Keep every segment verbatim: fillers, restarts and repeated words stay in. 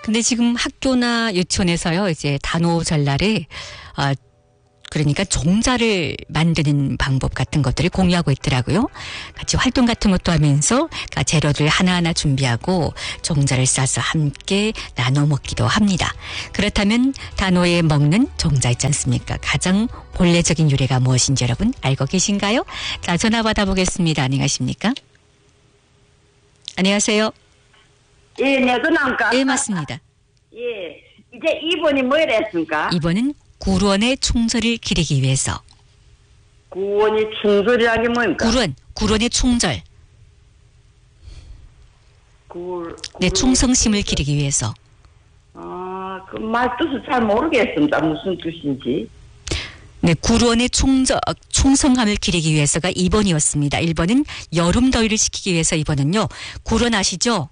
근데 지금 학교나 유치원에서요, 이제 단오 전날에, 아, 그러니까 종자를 만드는 방법 같은 것들을 공유하고 있더라고요. 같이 활동 같은 것도 하면서 재료를 하나하나 준비하고 종자를 싸서 함께 나눠 먹기도 합니다. 그렇다면 단오에 먹는 종자 있지 않습니까? 가장 본래적인 유래가 무엇인지 여러분 알고 계신가요? 자, 전화 받아보겠습니다. 안녕하십니까? 안녕하세요. 예, 내 전화인가? 예, 맞습니다. 예, 이제 이 번이 뭐라 했습니까? 이 번은 구론의 충절을 기리기 위해서. 구원이 충절이라는 게 뭡니까? 구론, 구론의 충절. 구, 네, 충성심을 기리기 위해서. 아, 그 말 뜻을 잘 모르겠습니다. 무슨 뜻인지. 네, 구론의 충저, 충성함을 기리기 위해서가 이 번이었습니다. 일 번은 여름 더위를 식히기 위해서 이 번은요. 구론 아시죠?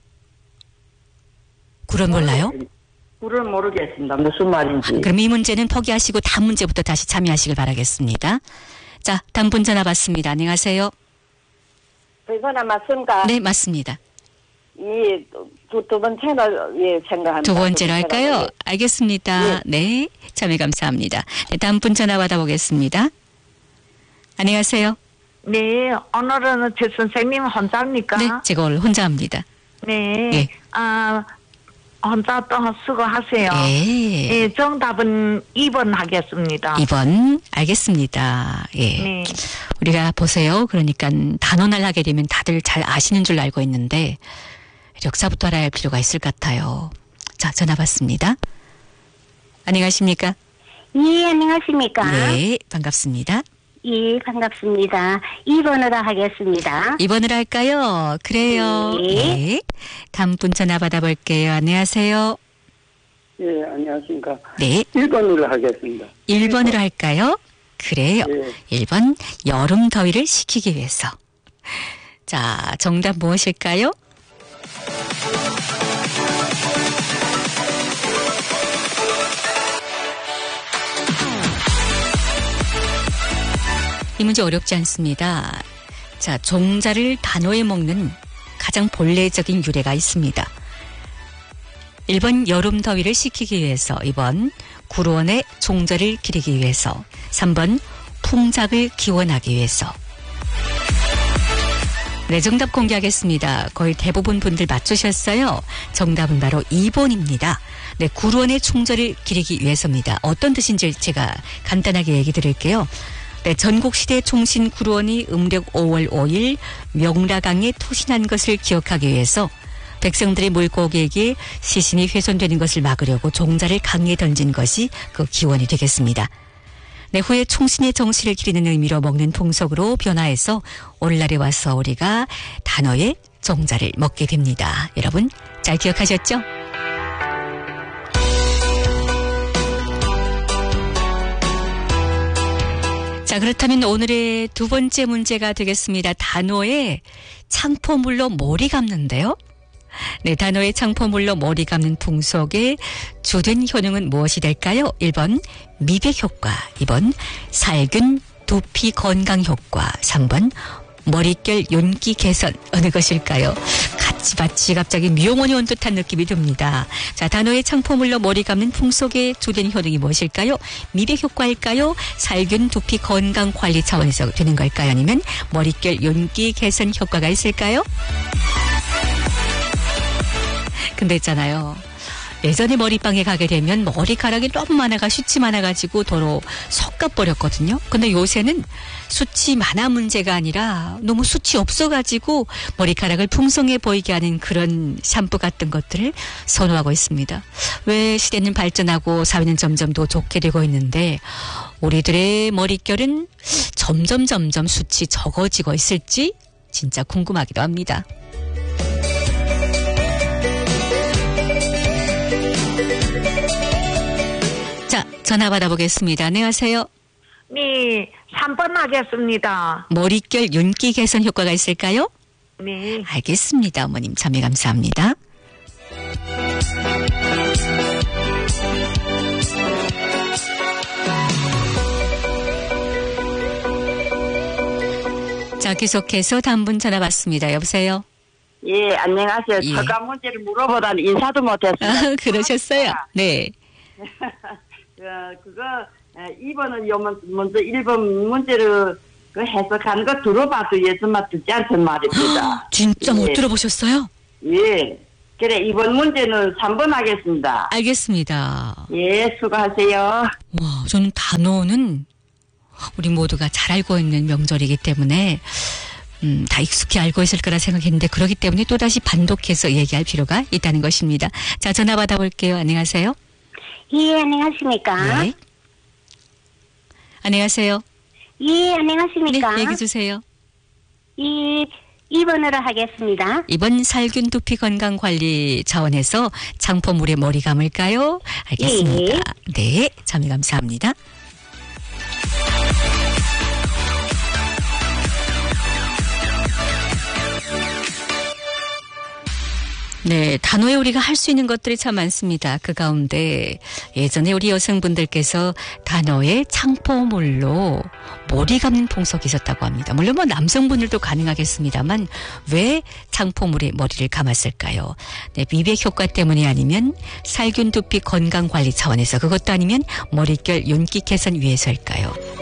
구론 몰라요? 구론 모르겠습니다. 무슨 말인지. 그럼 이 문제는 포기하시고 다음 문제부터 다시 참여하시길 바라겠습니다. 자, 다음 분 전화 받습니다. 안녕하세요. 전화 맞습니까? 네, 맞습니다. 이, 두, 두 번째로, 예, 생각합니다. 두 번째로 할까요? 알겠습니다. 예. 네, 참여 감사합니다. 네, 다음 분 전화 받아보겠습니다. 안녕하세요. 네, 오늘은 제 선생님 혼자입니까? 네, 제가 오늘 혼자 합니다. 네. 예. 아, 혼자 또 수고하세요. 예. 예, 정답은 이 번 하겠습니다. 이 번 알겠습니다. 예. 네. 우리가 보세요. 그러니까 단원을 하게 되면 다들 잘 아시는 줄 알고 있는데 역사부터 알아야 할 필요가 있을 것 같아요. 자, 전화 받습니다. 안녕하십니까? 예, 안녕하십니까? 네, 반갑습니다. 예, 반갑습니다. 이 번으로 하겠습니다. 이 번으로 할까요? 그래요. 네. 네. 다음 분 전화 받아볼게요. 안녕하세요. 예, 안녕하십니까. 네. 일 번으로 하겠습니다. 일 번으로 할까요? 그래요. 네. 일 번 여름 더위를 식히기 위해서. 자, 정답 무엇일까요? 이 문제 어렵지 않습니다. 자, 종자를 단오에 먹는 가장 본래적인 유래가 있습니다. 일 번 여름 더위를 식히기 위해서, 이 번 구론의 종자를 기리기 위해서, 삼 번 풍작을 기원하기 위해서. 네, 정답 공개하겠습니다. 거의 대부분 분들 맞추셨어요. 정답은 바로 이 번입니다. 네, 구론의 충절을 기리기 위해서입니다. 어떤 뜻인지 제가 간단하게 얘기 드릴게요. 네, 전국시대 총신 구론이 음력 오월 오일 명라강에 토신한 것을 기억하기 위해서 백성들의 물고기에게 시신이 훼손되는 것을 막으려고 종자를 강에 던진 것이 그 기원이 되겠습니다. 네, 후에 총신의 정신을 기리는 의미로 먹는 풍속으로 변화해서 오늘날에 와서 우리가 단어에 종자를 먹게 됩니다. 여러분 잘 기억하셨죠? 자, 그렇다면 오늘의 두 번째 문제가 되겠습니다. 단오에 창포물로 머리 감는데요. 네, 단오에 창포물로 머리 감는 풍속의 주된 효능은 무엇이 될까요? 일 번 미백 효과, 이 번 살균 두피 건강 효과, 삼 번 머릿결 윤기 개선. 어느 것일까요? 같이마치 갑자기 미용원이 온 듯한 느낌이 듭니다. 자, 단오의 창포물로 머리 감는 풍속의 주된 효능이 무엇일까요? 미백 효과일까요? 살균 두피 건강 관리 차원에서 되는 걸까요? 아니면 머릿결 윤기 개선 효과가 있을까요? 근데 있잖아요. 예전에 머리방에 가게 되면 머리카락이 너무 많아가 숱이 많아가지고 도로 섞어버렸거든요. 근데 요새는 숱이 많아 문제가 아니라 너무 숱이 없어가지고 머리카락을 풍성해 보이게 하는 그런 샴푸 같은 것들을 선호하고 있습니다. 왜 시대는 발전하고 사회는 점점 더 좋게 되고 있는데 우리들의 머릿결은 점점 점점 숱이 적어지고 있을지 진짜 궁금하기도 합니다. 자, 전화 받아보겠습니다. 안녕하세요. 네, 삼 번 하겠습니다. 머릿결 윤기 개선 효과가 있을까요? 네. 알겠습니다. 어머님 참여 감사합니다. 자, 계속해서 다음 분 전화 받습니다. 여보세요? 예, 안녕하세요. 예. 처가 문제를 물어보다는 인사도 못했어요. 아, 그러셨어요? 네. 어, 그거 이 번은 요 문- 먼저 일 번 문제를 그 해석한 거 들어봐도 예전만 듣지 않던 말입니다. 진짜 못 예. 들어보셨어요? 예. 그래 이번 문제는 삼 번 하겠습니다. 알겠습니다. 예, 수고하세요. 와, 저는 단오는 우리 모두가 잘 알고 있는 명절이기 때문에 음, 다 익숙히 알고 있을 거라 생각했는데 그렇기 때문에 또다시 반복해서 얘기할 필요가 있다는 것입니다. 자, 전화 받아볼게요. 안녕하세요. 예, 안녕하십니까? 네. 안녕하세요. 예, 네, 안녕하십니까? 얘기 주세요. 이, 이 번으로 하겠습니다. 이번 살균 두피 건강 관리 차원에서 창포물에 머리 감을까요? 알겠습니다. 예. 네, 참여 감사합니다. 네, 단오에 우리가 할 수 있는 것들이 참 많습니다. 그 가운데 예전에 우리 여성분들께서 단오에 창포물로 머리 감는 풍속이 있었다고 합니다. 물론 뭐 남성분들도 가능하겠습니다만 왜 창포물에 머리를 감았을까요? 네, 미백 효과 때문이 아니면 살균 두피 건강 관리 차원에서 그것도 아니면 머릿결 윤기 개선 위해서일까요?